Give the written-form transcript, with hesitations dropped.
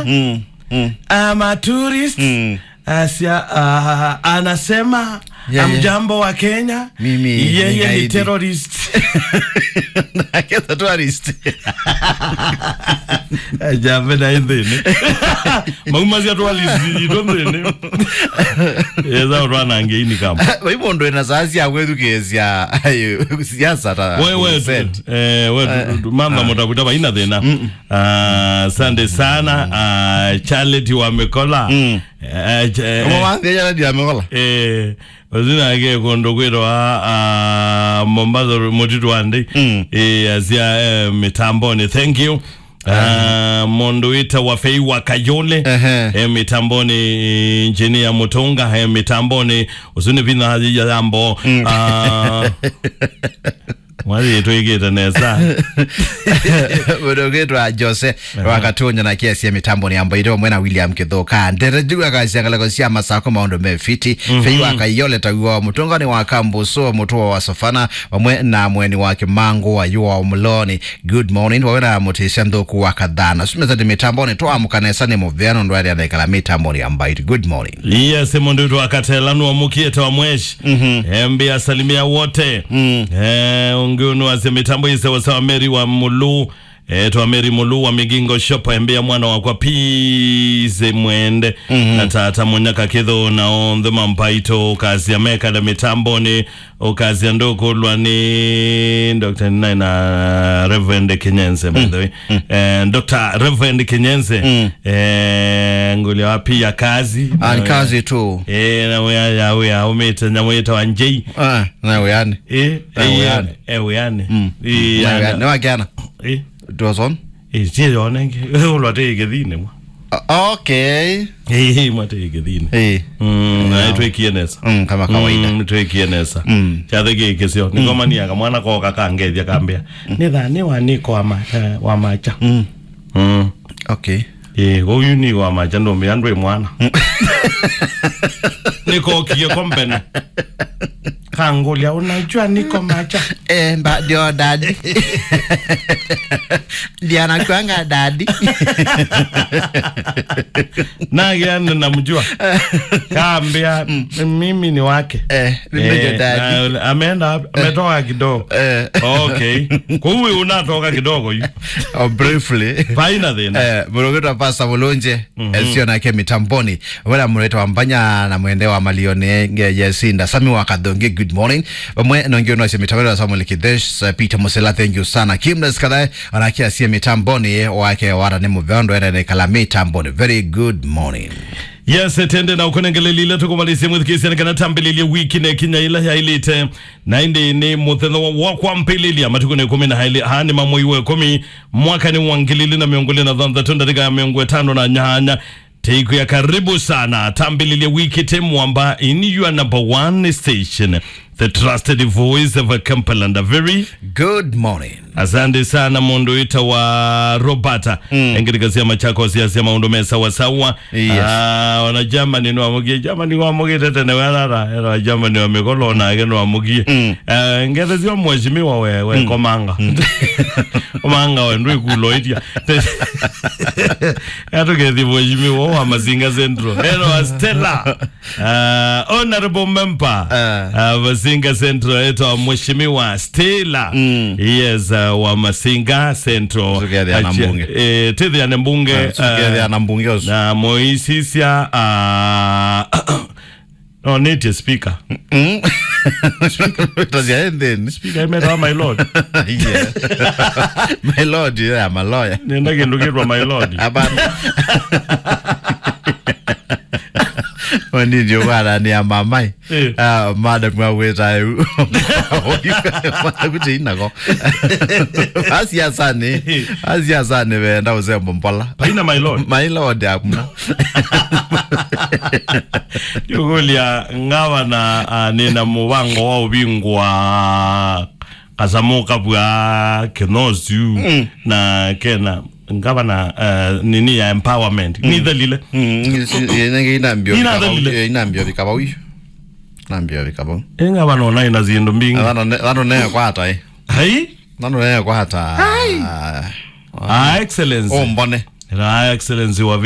I'm a tourist. Asia anasema amjambo wa Kenya. Mimi yeye ni terrorist. Naketa tourist. Jambe na indini. Magumazia tourist idondene. Yeza urana angeini kama. Waibondo ina zazi ya wedu kezia siasa ta. Wewe mama mtakutaba ina thena. Asante sana. Charity wamekola. Mama Charity wamekola. Wazina ake kondo kweto Mombazo motitu wande azia mitamboni. Thank you. Mondoita wafei wakayole mitamboni engineer Mutunga mitamboni usuni vina hazi ya jambo Mwadi yetu igeta nesa Mudogetwa Jose wakatonya na kiasi ya mitambo ni ambayo mwena William Kithoka nderejuga kasi yangalako siya masako maondo mefiti fei wakayole tawiwa Mutunga ni wakambuso mutuwa wa Sofana na mweni wake mango wa yuwa umloni. Good morning wawena mutisha mdoku wakadhana sumeza di mitambo ni tuwa mukanesa ni muviano ndwari ya naikala mitambo ni ambayo. Good morning. Yes, mundu wakatelanu wa mukieta wa mweshi mbia salimia wote Ungunu waze mitambo ise wasawa Meri wa Mulu Tuwa Meri Mulu wa Migingo Shopa mbea mwana wakwa pize mwende na tata mwenyaka kidho na ondhe mampaito kazi ya meka da mitambo ni kazi ya ndoko ulwa ni Dr. Nina na Reverend Kinyenze by the way Dr. Reverend Kinyenze nguli wapi ya kazi ni kazi tu na wea umeta na weta wanjei na weane weane na wakiana Dozon? Siya onenge. Ulo ate igedhine mwa. Okay. Mwate igedhine. Na ito ikienesa. Kama kawaida. Ito ikienesa. Chadhege ikesio. Nikoma niya kamwana kwa kakangezi ya kambia. Nidhani waniko wa macha. Okay. Huyu ni wa macha ndo miandwe mwana. Niko kiyo kompene. Kangulia unajua niko macha. Mba dio daddy. Diana kuanga daddy. Nagiana namjua. Kaambia mimi ni wake. Mimi ndio daddy. Ametoka kidogo. Okay. Kwa huyu unatoka kidogo yu. Briefly. Faina thina. Murogeto pasta Mulonje. Sio na ke mitamboni. Wala mureto ambanya na mwende wa Malione Yesinda. Sami wakadonge. Good morning. Mwe nongeo na mitamboni wa Samuel Kidesh. Peter Musela, thank you sana. Kimles kadai wanakia siya mitamboni wake wara ni muviondo ene kala mitamboni. Very good morning. Yes, tende na ukonengele lile tukumalisi mwithikisi na tambelili wiki na kinya ila ya ilite na indi ni mutheno wakwa mpilili ya matukune kumi na haili haani mamoiwe kumi mwaka ni wangilili na miongoli na dhanda tundarika ya miongwe tano na nyanya Teiku ya karibu sana tambelili wiki temuamba in your number one station, the trusted voice of a Kampala. Very good morning. Asante sana mundu ita wa Roberta engirika siya machako siya maundu mesa wa sawa. Yes. Wana Germany ni wa mugi tete ne wanara era Germany wa mikolo na ageno wa mugi ngere siya mweshimiwa we komanga komanga we ndui kuloitia yato kezi mweshimiwa wa Masinga Central ero Stella honorable member Masinga Central eto mweshimiwa Stella yes wa Masinga Central Together ya nambunge Tete ya nambunge Together ya nambunge osu na moisisia no native speaker speaker imeto my lord yeah. My lord yeah my lawyer nenda kendukirwa my lord abana Wani jowara ni ya mamai madam mwaweta Kuti inako Asia sane wenda uzembo mpola Paina my lord My lord ya kumna Yugulia ngawa na nina muwango wa ubingwa Kasamuka bwa kenosu na kena Ngabana nini ya empowerment Nida lile Inambio vikaba Nambio vikaba Ngabana ona inaziendo mbingi Nano nea kwa hata Hai? Nano nea kwa hata Hai? Excellence mbone Excellence wa